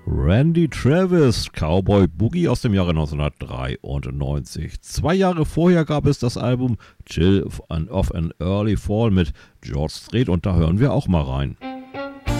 Randy Travis, Cowboy Boogie aus dem Jahre 1993. 2 Jahre vorher gab es das Album Chill of an Early Fall mit George Strait und da hören wir auch mal rein.